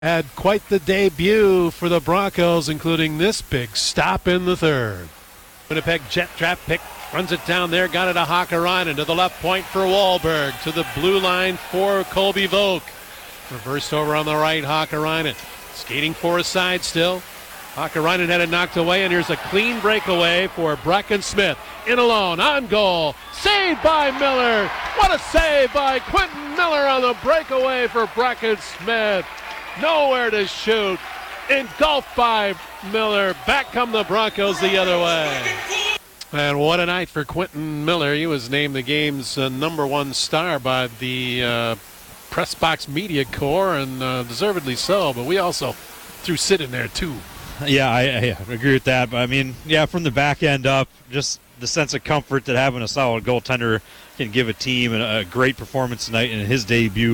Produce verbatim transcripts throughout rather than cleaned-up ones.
Had quite the debut for the Broncos, including this big stop in the third. Winnipeg jet trap pick, runs it down there, got it to Hakkarainen, to the left point for Wahlberg, to the blue line for Colby Vogt. Reversed over on the right, Hakkarainen. Skating for a side still. Hakkarainen had it knocked away, and here's a clean breakaway for Bracken Smith. In alone, on goal, saved by Miller. What a save by Quentin Miller on the breakaway for Bracken Smith. Nowhere to shoot. Engulfed by Miller. Back come the Broncos the other way. And what a night for Quentin Miller. He was named the game's uh, number one star by the uh, Press Box Media Corps, and uh, deservedly so. But we also threw Sid in there, too. Yeah, I, I agree with that. But, I mean, yeah, from the back end up, just the sense of comfort that having a solid goaltender can give a team, and a great performance tonight in his debut.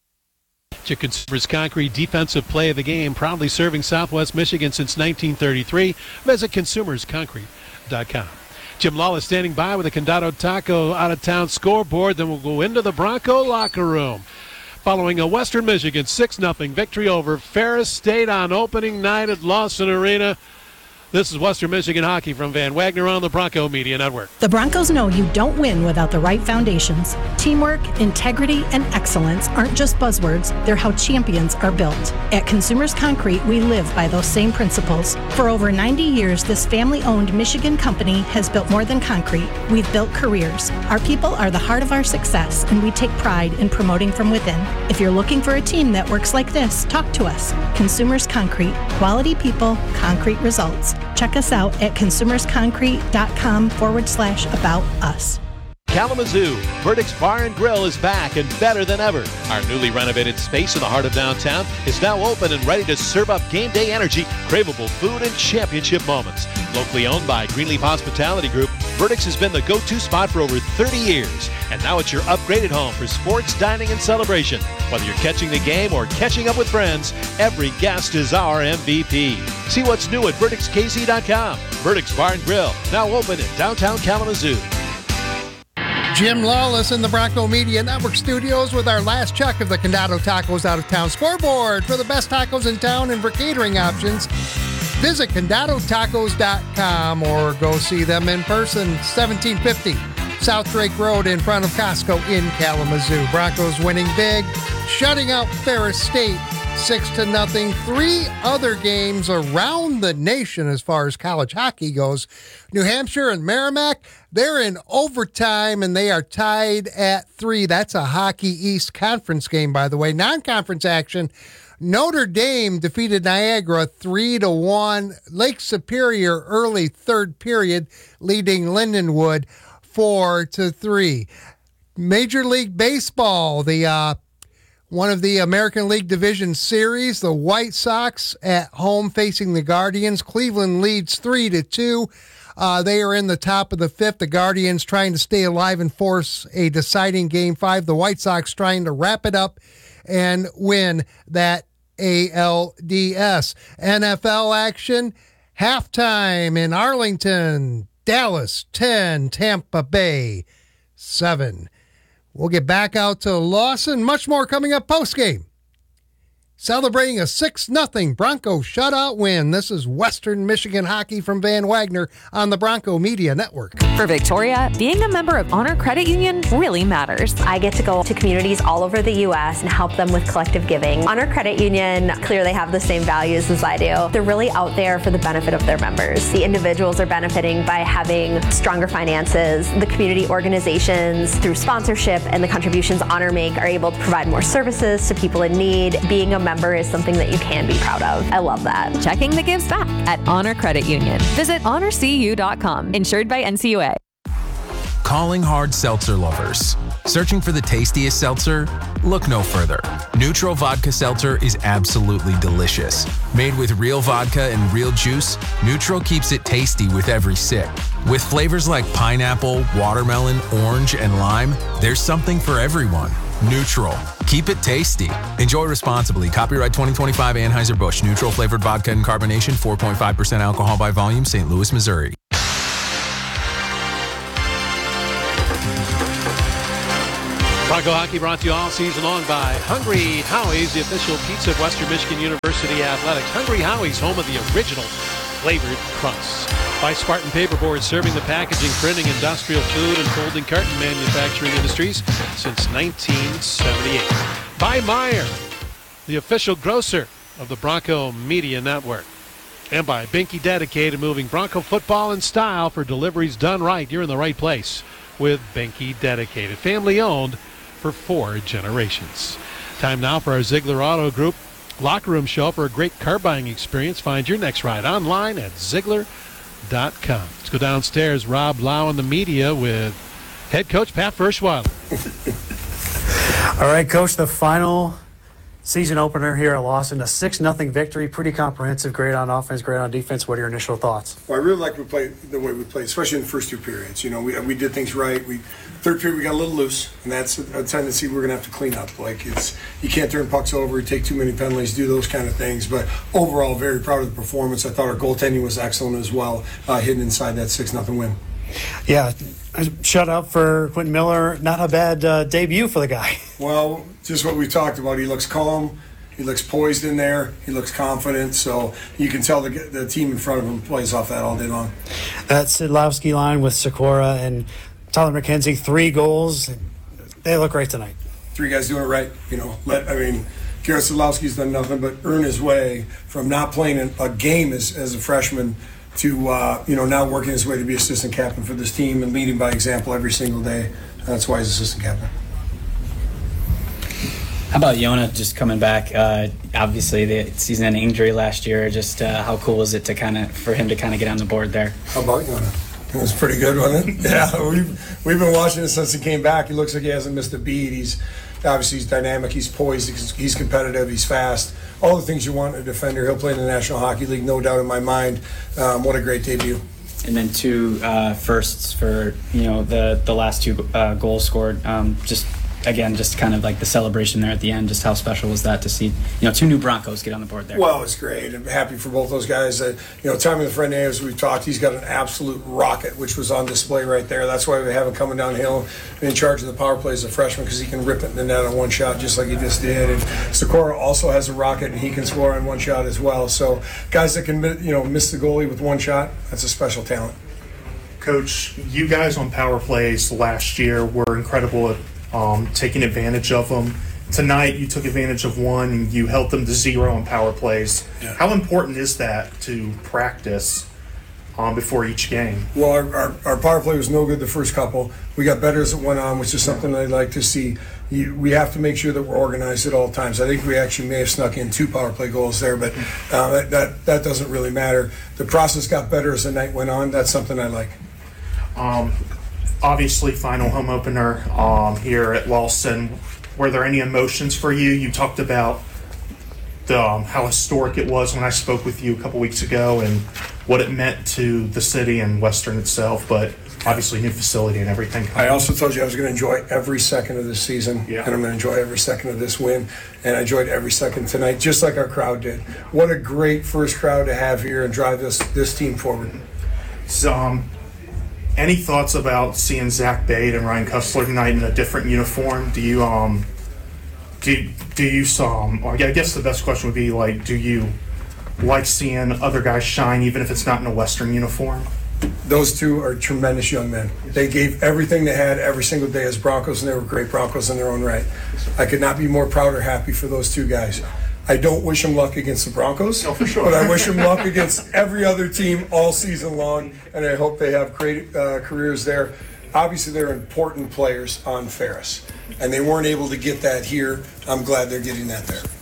Consumers Concrete defensive play of the game, proudly serving Southwest Michigan since nineteen thirty-three. Visit consumers concrete dot com. Jim Lawless standing by with a Condado Taco out-of-town scoreboard. Then we'll go into the Bronco locker room. Following a Western Michigan six nothing victory over Ferris State on opening night at Lawson Arena. This is Western Michigan hockey from Van Wagner on the Bronco Media Network. The Broncos know you don't win without the right foundations. Teamwork, integrity, and excellence aren't just buzzwords, they're how champions are built. At Consumers Concrete, we live by those same principles. For over ninety years, this family-owned Michigan company has built more than concrete. We've built careers. Our people are the heart of our success, and we take pride in promoting from within. If you're looking for a team that works like this, talk to us. Consumers Concrete. Quality people, concrete results. Check us out at consumersconcrete.com forward slash about us. Kalamazoo, Verdict's Bar and Grill is back and better than ever. Our newly renovated space in the heart of downtown is now open and ready to serve up game day energy, craveable food, and championship moments. Locally owned by Greenleaf Hospitality Group, Verdict's has been the go-to spot for over thirty years. And now it's your upgraded home for sports, dining, and celebration. Whether you're catching the game or catching up with friends, every guest is our M V P. See what's new at verdicts k c dot com. Verdict's Bar and Grill, now open in downtown Kalamazoo. Jim Lawless in the Bronco Media Network studios with our last check of the Condado Tacos Out of Town scoreboard. For the best tacos in town and for catering options, visit condado tacos dot com or go see them in person, seventeen fifty South Drake Road in front of Costco in Kalamazoo. Broncos winning big, shutting out Ferris State six to nothing. Three other games around the nation as far as college hockey goes. New Hampshire and Merrimack, they're in overtime and they are tied at three. That's a Hockey East Conference game, by the way. Non-conference action. Notre Dame defeated Niagara three to one. Lake Superior early third period, leading Lindenwood four to three. Major League Baseball, the uh, one of the American League Division Series, the White Sox at home facing the Guardians. Cleveland leads three to two. Uh, they are in the top of the fifth. The Guardians trying to stay alive and force a deciding game five. The White Sox trying to wrap it up and win that A L D S. N F L action, halftime in Arlington. Dallas ten, Tampa Bay seven. We'll get back out to Lawson. Much more coming up postgame. Celebrating a six nothing Bronco shutout win. This is Western Michigan hockey from Van Wagner on the Bronco Media Network. For Victoria, being a member of Honor Credit Union really matters. I get to go to communities all over the U S and help them with collective giving. Honor Credit Union clearly have the same values as I do. They're really out there for the benefit of their members. The individuals are benefiting by having stronger finances. The community organizations, through sponsorship and the contributions Honor make, are able to provide more services to people in need. Being a member is something that you can be proud of. I love that. Checking the gives back at Honor Credit Union. Visit honor c u dot com. Insured by N C U A. Calling hard seltzer lovers. Searching for the tastiest seltzer? Look no further. Neutral Vodka Seltzer is absolutely delicious. Made with real vodka and real juice, Neutral keeps it tasty with every sip. With flavors like pineapple, watermelon, orange, and lime, there's something for everyone. Neutral. Keep it tasty. Enjoy responsibly. Copyright twenty twenty-five Anheuser-Busch. Neutral flavored vodka and carbonation. four point five percent alcohol by volume. Saint Louis, Missouri. Bronco Hockey brought to you all season long by Hungry Howie's, the official pizza of Western Michigan University Athletics. Hungry Howie's, home of the original flavored crust. By Spartan Paperboard, serving the packaging, printing, industrial, food, and folding carton manufacturing industries since nineteen seventy-eight. By Meyer, the official grocer of the Bronco Media Network. And by Binky Dedicated, moving Bronco football in style for deliveries done right. You're in the right place with Binky Dedicated. Family owned for four generations. Time now for our Ziegler Auto Group locker room show for a great car buying experience. Find your next ride online at Ziegler dot com. Let's go downstairs. Rob Lau in the media with head coach Pat Ferschweiler. All right, Coach, the final season opener here at Lawson, a six nothing victory. Pretty comprehensive, great on offense, great on defense. What are your initial thoughts? Well, I really like we played the way we played, especially in the first two periods. You know, we we did things right. We third period we got a little loose, and that's a, a tendency we're going to have to clean up. Like it's you can't turn pucks over, take too many penalties, do those kind of things. But overall, very proud of the performance. I thought our goaltending was excellent as well, uh, hidden inside that six nothing win. Yeah, shut up for Quentin Miller. Not a bad uh, debut for the guy. Well, just what we talked about. He looks calm. He looks poised in there. He looks confident. So you can tell the, the team in front of him plays off that all day long. That Sidlowski line with Sikora and Tyler McKenzie, three goals. They look great tonight. Three guys doing it right. You know, let I mean, Garrett Sidlowski's done nothing but earn his way from not playing a game as, as a freshman to uh, you know now working his way to be assistant captain for this team and leading by example every single day. That's why he's assistant captain. How about Yona just coming back? Uh, obviously, the season-ending injury last year. Just uh, how cool was it to kind of for him to kind of get on the board there? How about Yona? It was pretty good, wasn't it? Yeah, we've we've been watching it since he came back. He looks like he hasn't missed a beat. He's obviously he's dynamic. He's poised. He's, he's competitive. He's fast. All the things you want in a defender. He'll play in the National Hockey League, no doubt in my mind. Um, what a great debut. And then two uh, firsts for you know the the last two uh, goals scored. Um, just. Again, just kind of like the celebration there at the end. Just how special was that to see, you know, two new Broncos get on the board there? Well, it's great. I'm happy for both those guys. Uh, you know, Tommy the Friend, as we've talked, he's got an absolute rocket, which was on display right there. That's why we have him coming downhill in charge of the power play as a freshman, because he can rip it in the net on one shot just like he just did. And Sikora also has a rocket, and he can score on one shot as well. So guys that can, you know, miss the goalie with one shot, that's a special talent. Coach, you guys on power plays last year were incredible at Um, taking advantage of them. Tonight, you took advantage of one and you held them to zero on power plays. Yeah. How important is that to practice um, before each game? Well, our, our, our power play was no good the first couple. We got better as it went on, which is something I'd like to see. You, we have to make sure that we're organized at all times. I think we actually may have snuck in two power play goals there, but uh, that, that, that doesn't really matter. The process got better as the night went on. That's something I like. Um, Obviously, final home opener um, here at Lawson. Were there any emotions for you? You talked about the, um, how historic it was when I spoke with you a couple weeks ago and what it meant to the city and Western itself, but obviously new facility and everything. I also told you I was going to enjoy every second of this season, yeah. and I'm going to enjoy every second of this win, and I enjoyed every second tonight, just like our crowd did. What a great first crowd to have here and drive this, this team forward. So, um, any thoughts about seeing Zach Bade and Ryan Kussler tonight in a different uniform? Do you um do do you um or I guess the best question would be like, do you like seeing other guys shine even if it's not in a Western uniform? Those two are tremendous young men. They gave everything they had every single day as Broncos, and they were great Broncos in their own right. I could not be more proud or happy for those two guys. I don't wish them luck against the Broncos, no, for sure. but I wish them luck against every other team all season long, and I hope they have great uh, careers there. Obviously, they're important players on Ferris, and they weren't able to get that here. I'm glad they're getting that there.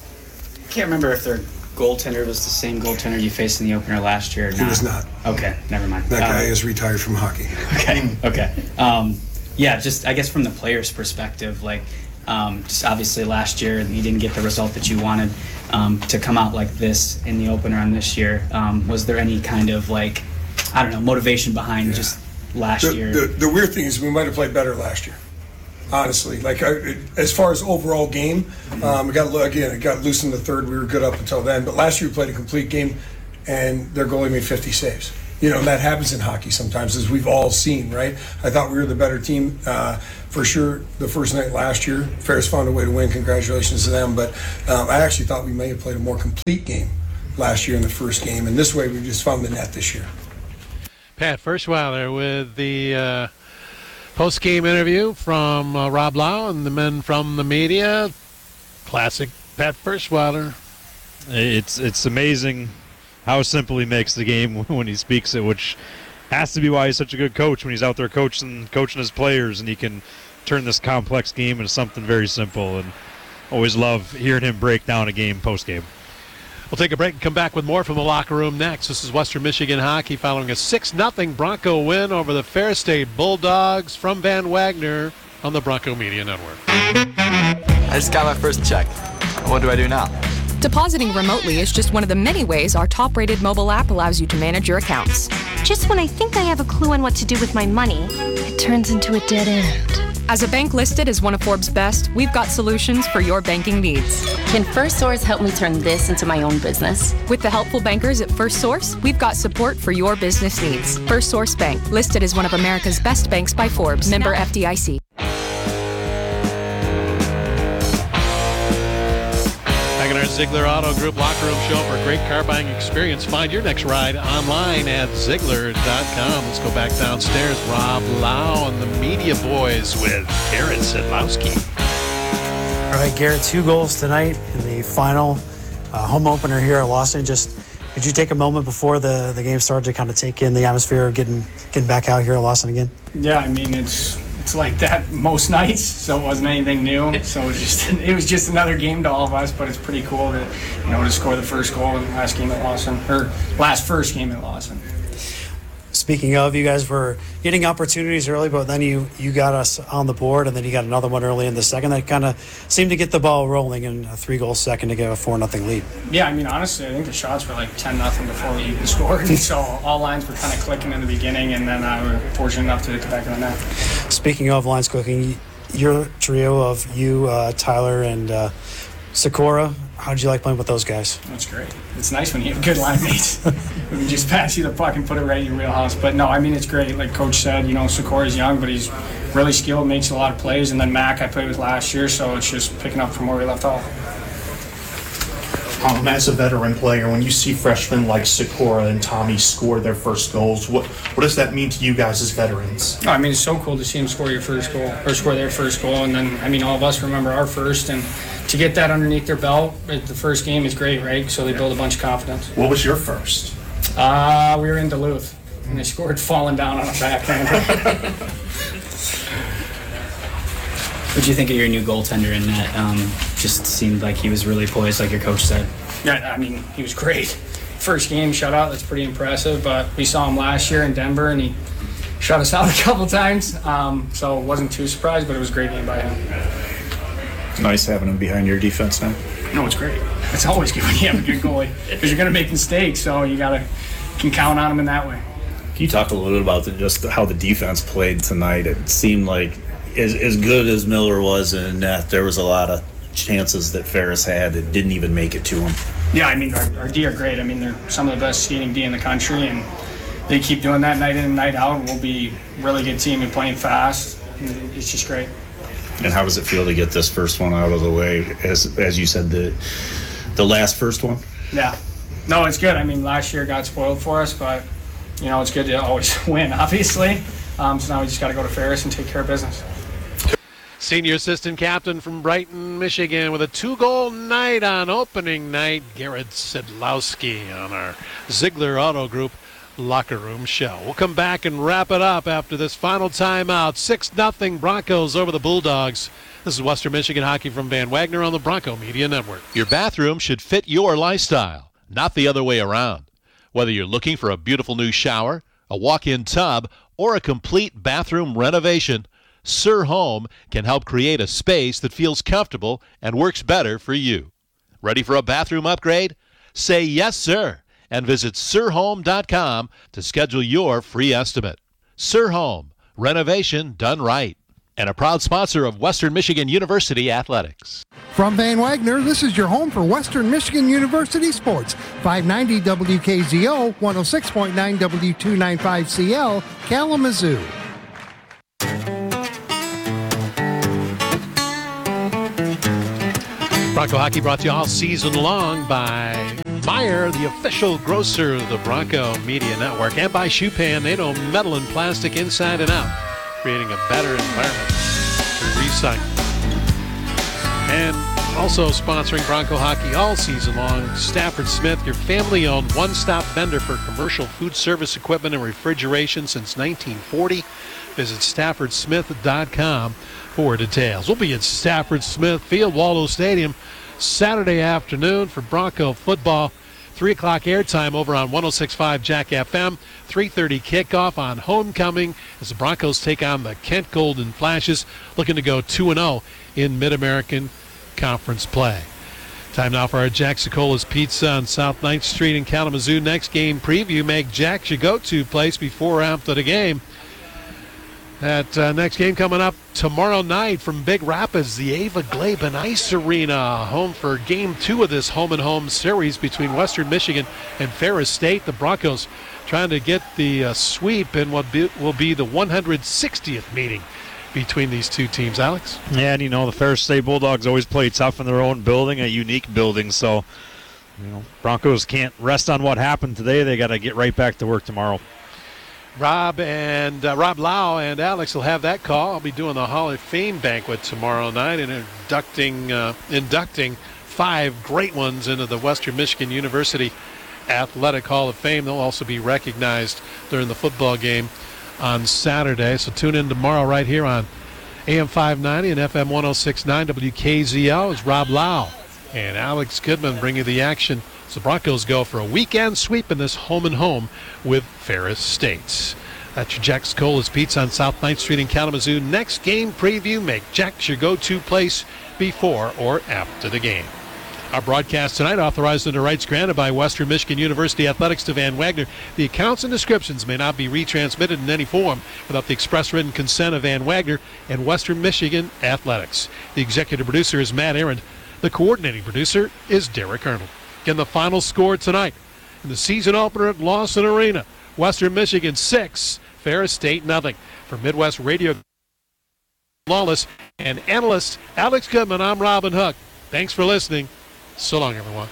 I can't remember if their goaltender was the same goaltender you faced in the opener last year or not. He was not. Okay, never mind. That guy um, is retired from hockey. Okay, okay. Um, yeah, just I guess from the player's perspective, like, Um, just obviously last year you didn't get the result that you wanted. Um, to come out like this in the opener on this year, um, was there any kind of like, I don't know, motivation behind yeah. just last the, year? The, the weird thing is we might have played better last year, honestly. Like I, as far as overall game, um, we got again it got loose in the third. We were good up until then, but last year we played a complete game, and their goalie made fifty saves. You know, and that happens in hockey sometimes, as we've all seen, right? I thought we were the better team. Uh, for sure the first night last year. Ferris found a way to win. Congratulations to them. But um, I actually thought we may have played a more complete game last year in the first game, and this way we just found the net this year. Pat Ferschweiler with the uh, post-game interview from uh, Rob Lau and the men from the media. Classic Pat Ferschweiler. It's it's amazing how simple he makes the game when he speaks it, which has to be why he's such a good coach when he's out there coaching coaching his players, and he can turn this complex game into something very simple. And always love hearing him break down a game post-game. We'll take a break and come back with more from the locker room next. This is Western Michigan hockey following a six nothing Bronco win over the Ferris State Bulldogs from Van Wagner on the Bronco Media Network. I just got my first check. What do I do now? Depositing remotely is just one of the many ways our top-rated mobile app allows you to manage your accounts. Just when I think I have a clue on what to do with my money, it turns into a dead end. As a bank listed as one of Forbes' best, we've got solutions for your banking needs. Can First Source help me turn this into my own business? With the helpful bankers at First Source, we've got support for your business needs. First Source Bank, listed as one of America's best banks by Forbes. Member F D I C. Back in our Ziegler Auto Group locker room show for a great car buying experience. Find your next ride online at Ziegler dot com. Let's go back downstairs. Rob Lau and the media boys with Garrett Sedlowski. All right, Garrett, two goals tonight in the final uh, home opener here at Lawson. Just did you take a moment before the, the game started to kind of take in the atmosphere of getting getting back out here at Lawson again? Yeah, I mean it's it's like that most nights, so it wasn't anything new. So it was just it was just another game to all of us, but it's pretty cool to you know to score the first goal in the last game at Lawson or last first game at Lawson. Speaking of, you guys were getting opportunities early, but then you, you got us on the board, and then you got another one early in the second that kind of seemed to get the ball rolling, and a three-goal second to get a four nothing lead. Yeah, I mean, honestly, I think the shots were like ten nothing before we even scored, so all lines were kind of clicking in the beginning, and then I uh, was fortunate enough to hit the back of the net. Speaking of lines clicking, your trio of you, uh, Tyler, and uh, Sikora, how'd you like playing with those guys? That's great. It's nice when you have good line mates. We can just pass you the puck and put it right in your wheelhouse. But no, I mean, it's great. Like Coach said, you know, Sikora's young, but he's really skilled, makes a lot of plays. And then Mac I played with last year, so it's just picking up from where we left off. Um, as a veteran player, when you see freshmen like Sikora and Tommy score their first goals, what what does that mean to you guys as veterans? Oh, I mean, it's so cool to see them score your first goal, or score their first goal. And then, I mean, all of us remember our first. And to get that underneath their belt at the first game is great, right? So they build a bunch of confidence. What was your first? Uh, we were in Duluth, and they scored falling down on a backhand. What do you think of your new goaltender in net? Um, just seemed like he was really poised, like your coach said. Yeah, I mean, he was great. First game shutout, that's pretty impressive, but we saw him last year in Denver, and he shut us out a couple times, um, so wasn't too surprised, but it was a great game by him. It's nice having him behind your defense now. No, it's great. It's always good when you have a good goalie, because you're going to make mistakes, so you gotta can count on him in that way. Can you talk a little bit about the, just how the defense played tonight? It seemed like as, as good as Miller was in net, there was a lot of chances that Ferris had that didn't even make it to him. Yeah, I mean, our, our D are great. I mean, they're some of the best skating D in the country, and they keep doing that night in and night out, and we'll be a really good team and playing fast. And it's just great. And how does it feel to get this first one out of the way? As as you said, the the last first one? Yeah. No, it's good. I mean, last year got spoiled for us, but, you know, it's good to always win, obviously. Um, so now we just got to go to Ferris and take care of business. Senior assistant captain from Brighton, Michigan, with a two-goal night on opening night, Garrett Sedlowski on our Ziegler Auto Group locker room show. We'll come back and wrap it up after this final timeout. six nothing Broncos over the Bulldogs. This is Western Michigan hockey from Van Wagner on the Bronco Media Network. Your bathroom should fit your lifestyle, not the other way around. Whether you're looking for a beautiful new shower, a walk-in tub, or a complete bathroom renovation, Sir Home can help create a space that feels comfortable and works better for you. Ready for a bathroom upgrade? Say yes, sir, and visit sir home dot com to schedule your free estimate. Sir Home, renovation done right. And a proud sponsor of Western Michigan University Athletics. From Van Wagner, this is your home for Western Michigan University sports. five ninety W K Z O, one oh six point nine W two ninety-five C L, Kalamazoo. Bronco Hockey brought to you all season long by Meyer, the official grocer of the Bronco Media Network, and by Shupan. They know metal and plastic inside and out, creating a better environment to recycle. And also sponsoring Bronco Hockey all season long, Stafford Smith, your family-owned one-stop vendor for commercial food service equipment and refrigeration since nineteen forty. Visit stafford smith dot com for details. We'll be at Stafford Smith Field, Waldo Stadium, Saturday afternoon for Bronco football. three o'clock airtime over on one oh six point five Jack F M. three thirty kickoff on homecoming as the Broncos take on the Kent Golden Flashes, looking to go two and oh in Mid-American Conference play. Time now for our Jack Sicola's Pizza on South ninth Street in Kalamazoo. Next game preview. Make Jack's your go-to place before or after the game. That uh, next game coming up tomorrow night from Big Rapids, the Ava Glaben Ice Arena, home for game two of this home-and-home series between Western Michigan and Ferris State. The Broncos trying to get the uh, sweep in what be, will be the one hundred sixtieth meeting between these two teams. Alex? Yeah, and you know, the Ferris State Bulldogs always play tough in their own building, a unique building, so you know, Broncos can't rest on what happened today. They got to get right back to work tomorrow. Rob and uh, Rob Lau and Alex will have that call. I'll be doing the Hall of Fame banquet tomorrow night and inducting uh, inducting five great ones into the Western Michigan University Athletic Hall of Fame. They'll also be recognized during the football game on Saturday. So tune in tomorrow right here on A M five ninety and F M one oh six point nine W K Z L as Rob Lau and Alex Goodman bring you the action. The Broncos go for a weekend sweep in this home and home with Ferris State. That's your Jack Sicola's Pizza on South ninth Street in Kalamazoo. Next game preview, make Jack's your go-to place before or after the game. Our broadcast tonight authorized under rights granted by Western Michigan University Athletics to Van Wagner. The accounts and descriptions may not be retransmitted in any form without the express written consent of Van Wagner and Western Michigan Athletics. The executive producer is Matt Aaron. The coordinating producer is Derek Arnold. Again, the final score tonight in the season opener at Lawson Arena. Western Michigan six, Ferris State nothing. For Midwest Radio Lawless and analyst Alex Goodman, I'm Robin Hook. Thanks for listening. So long, everyone.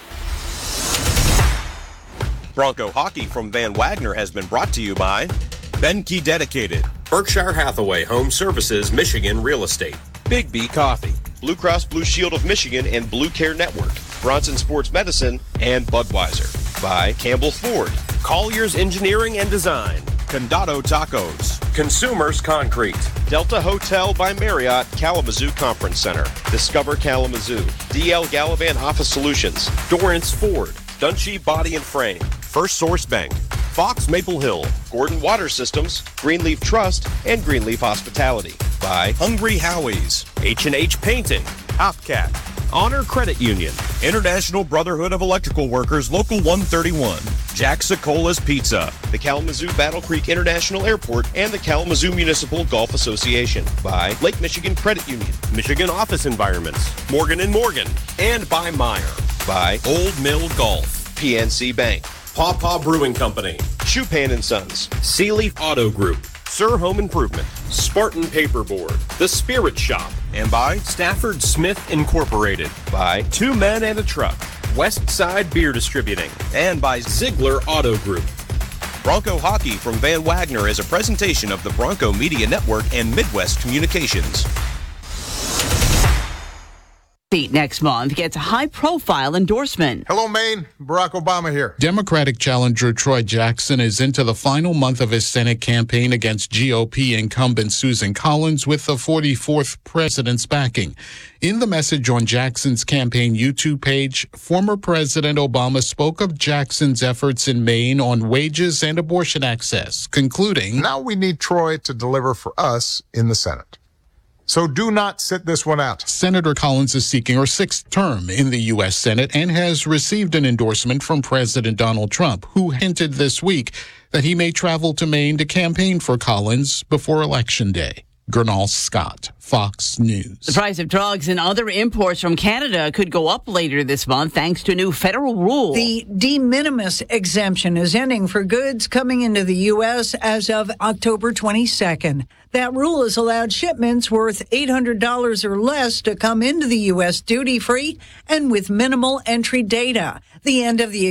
Bronco Hockey from Van Wagner has been brought to you by Benke Dedicated, Berkshire Hathaway Home Services, Michigan Real Estate, Big B Coffee, Blue Cross Blue Shield of Michigan and Blue Care Network, Bronson Sports Medicine, and Budweiser. By Campbell Ford, Collier's Engineering and Design, Condado Tacos, Consumers Concrete, Delta Hotel by Marriott Kalamazoo Conference Center, Discover Kalamazoo, D L Gallivan Office Solutions, Dorrance Ford, Dunshee Body and Frame, First Source Bank, Fox Maple Hill, Gordon Water Systems, Greenleaf Trust, and Greenleaf Hospitality. By Hungry Howie's, H and H Painting, Hopcat, Honor Credit Union, International Brotherhood of Electrical Workers, Local one thirty-one, Jack Sicola's Pizza, the Kalamazoo Battle Creek International Airport, and the Kalamazoo Municipal Golf Association. By Lake Michigan Credit Union, Michigan Office Environments, Morgan and Morgan, and by Meyer. By Old Mill Golf, P N C Bank, Paw Paw Brewing Company, Shupan and Sons, Sealeaf Auto Group, Sir Home Improvement, Spartan Paperboard, The Spirit Shop, and by Stafford Smith Incorporated. By Two Men and a Truck, West Side Beer Distributing, and by Ziegler Auto Group. Bronco Hockey from Van Wagner is a presentation of the Bronco Media Network and Midwest Communications. Next month gets a high-profile endorsement. Hello, Maine. Barack Obama here. Democratic challenger Troy Jackson is into the final month of his Senate campaign against G O P incumbent Susan Collins with the forty-fourth president's backing. In the message on Jackson's campaign YouTube page, former President Obama spoke of Jackson's efforts in Maine on wages and abortion access, concluding, "Now we need Troy to deliver for us in the Senate. So do not sit this one out." Senator Collins is seeking her sixth term in the U S Senate and has received an endorsement from President Donald Trump, who hinted this week that he may travel to Maine to campaign for Collins before Election Day. Gernal Scott, Fox News. The price of drugs and other imports from Canada could go up later this month thanks to a new federal rule. The de minimis exemption is ending for goods coming into the U S as of October twenty-second. That rule has allowed shipments worth eight hundred dollars or less to come into the U S duty-free and with minimal entry data. The end of the